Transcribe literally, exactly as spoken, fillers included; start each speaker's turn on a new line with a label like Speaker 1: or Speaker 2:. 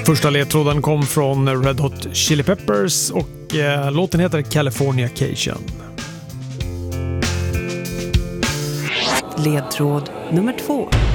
Speaker 1: Första ledtråden kom från Red Hot Chili Peppers och eh, låten heter Californication.
Speaker 2: Ledtråd nummer två.